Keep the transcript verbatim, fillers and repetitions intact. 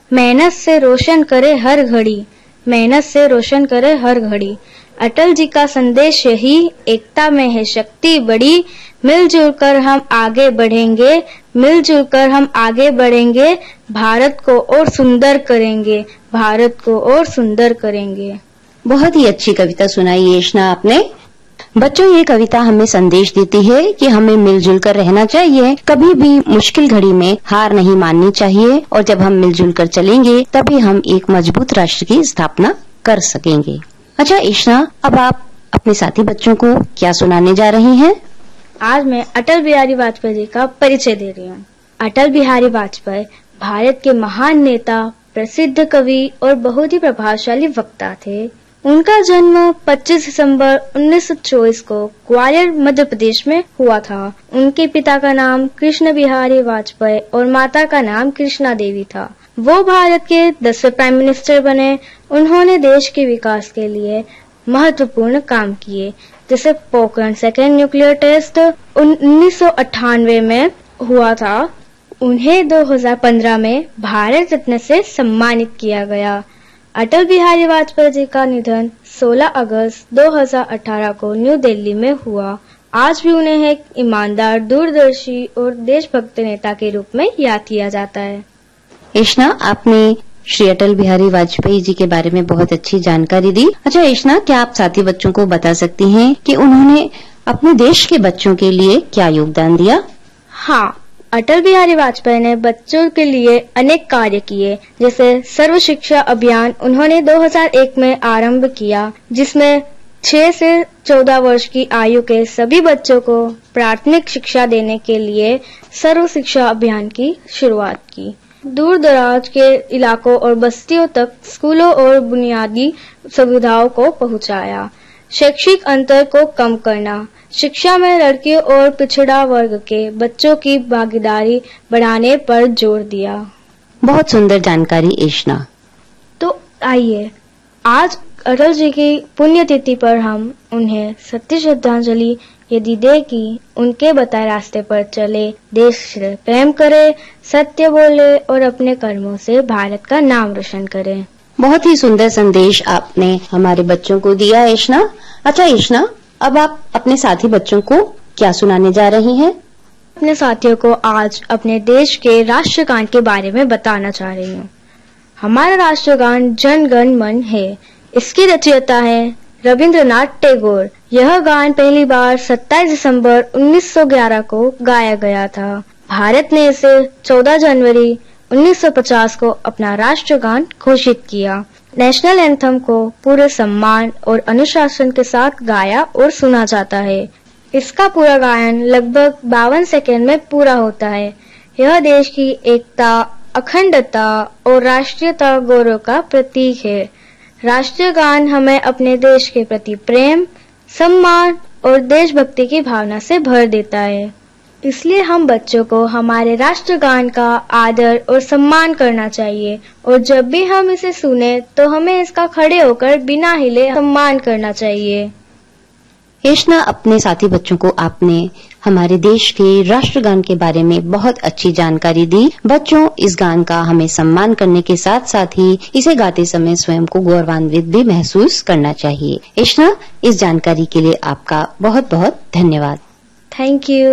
मेहनत से रोशन करे हर घड़ी, मेहनत से रोशन करे हर घड़ी। अटल जी का संदेश यही, एकता में है शक्ति बड़ी, मिलजुल कर हम आगे बढ़ेंगे, मिलजुल कर हम आगे बढ़ेंगे, भारत को और सुंदर करेंगे, भारत को और सुंदर करेंगे। बहुत ही अच्छी कविता सुनाई येष्ना आपने। बच्चों, ये कविता हमें संदेश देती है कि हमें मिलजुल कर रहना चाहिए, कभी भी मुश्किल घड़ी में हार नहीं माननी चाहिए, और जब हम मिलजुल कर चलेंगे तभी हम एक मजबूत राष्ट्र की स्थापना कर सकेंगे। अच्छा येष्ना, अब आप अपने साथी बच्चों को क्या सुनाने जा रही हैं? आज मैं अटल बिहारी वाजपेयी जी का परिचय दे रही हूँ। अटल बिहारी वाजपेयी भारत के महान नेता, प्रसिद्ध कवि और बहुत ही प्रभावशाली वक्ता थे। उनका जन्म पच्चीस दिसंबर उन्नीस सौ चौबीस को ग्वालियर मध्य प्रदेश में हुआ था। उनके पिता का नाम कृष्ण बिहारी वाजपेयी और माता का नाम कृष्णा देवी था। वो भारत के दसवें प्राइम मिनिस्टर बने। उन्होंने देश के विकास के लिए महत्वपूर्ण काम किए, जैसे पोखरण सेकेंड न्यूक्लियर टेस्ट उन्नीस सौ अट्ठानवे में हुआ था। उन्हें दो हज़ार पंद्रह में भारत रत्न से सम्मानित किया गया। अटल बिहारी वाजपेयी जी का निधन सोलह अगस्त दो हज़ार अठारह को न्यू दिल्ली में हुआ। आज भी उन्हें एक ईमानदार, दूरदर्शी और देशभक्त नेता के रूप में याद किया जाता है। येष्ना, आपने श्री अटल बिहारी वाजपेयी जी के बारे में बहुत अच्छी जानकारी दी। अच्छा येष्ना, क्या आप साथी बच्चों को बता सकती हैं कि उन्होंने अपने देश के बच्चों के लिए क्या योगदान दिया? हाँ, अटल बिहारी वाजपेयी ने बच्चों के लिए अनेक कार्य किए, जैसे सर्व शिक्षा अभियान उन्होंने दो हज़ार एक में आरंभ किया, जिसमें छह से चौदह वर्ष की आयु के सभी बच्चों को प्राथमिक शिक्षा देने के लिए सर्व शिक्षा अभियान की शुरुआत की। दूर दराज के इलाकों और बस्तियों तक स्कूलों और बुनियादी सुविधाओं को पहुंचाया। शैक्षिक अंतर को कम करना, शिक्षा में लड़कियों और पिछड़ा वर्ग के बच्चों की भागीदारी बढ़ाने पर जोर दिया। बहुत सुंदर जानकारी येष्ना। तो आइए आज अटल जी की पुण्यतिथि पर हम उन्हें सत्य श्रद्धांजलि यदि दे कि उनके बताए रास्ते पर चले, देश से प्रेम करे, सत्य बोले और अपने कर्मों से भारत का नाम रोशन करे। बहुत ही सुंदर संदेश आपने हमारे बच्चों को दिया येष्ना। अच्छा येष्ना, अब आप अपने साथी बच्चों को क्या सुनाने जा रही हैं? अपने साथियों को आज अपने देश के राष्ट्रगान के बारे में बताना चाह रही हूँ। हमारा राष्ट्रगान जन गण मन है। इसकी रचयिता है रविंद्रनाथ टैगोर। यह गान पहली बार सत्ताईस दिसंबर उन्नीस सौ ग्यारह को गाया गया था। भारत ने इसे चौदह जनवरी उन्नीस सौ पचास को अपना राष्ट्रगान घोषित किया। नेशनल एंथम को पूरे सम्मान और अनुशासन के साथ गाया और सुना जाता है। इसका पूरा गायन लगभग बावन सेकंड में पूरा होता है। यह देश की एकता, अखंडता और राष्ट्रीयता गौरव का प्रतीक है। राष्ट्रीय गान हमें अपने देश के प्रति प्रेम, सम्मान और देशभक्ति की भावना से भर देता है। इसलिए हम बच्चों को हमारे राष्ट्रगान का आदर और सम्मान करना चाहिए, और जब भी हम इसे सुने तो हमें इसका खड़े होकर बिना हिले सम्मान करना चाहिए। येष्ना, अपने साथी बच्चों को आपने हमारे देश के राष्ट्रगान के बारे में बहुत अच्छी जानकारी दी। बच्चों, इस गान का हमें सम्मान करने के साथ साथ ही इसे गाते समय स्वयं को गौरवान्वित भी महसूस करना चाहिए। येष्ना, इस जानकारी के लिए आपका बहुत बहुत धन्यवाद। Thank you.